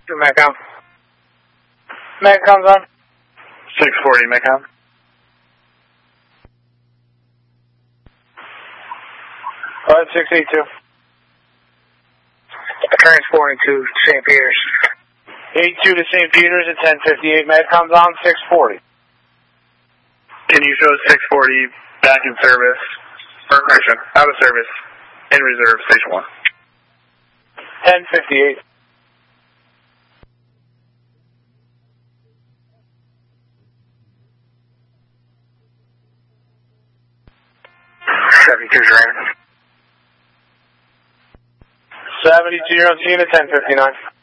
Metcom. Metcom's on. 640, Metcom. Go ahead, 682. Transporting to St. Peter's. 82 to St. Peter's at 10:58. Metcom's on 640. Can you show 640 back in service, or correction, out of service, in reserve, station 1? 10:58. Dragon. 72, you're on scene at 10:59.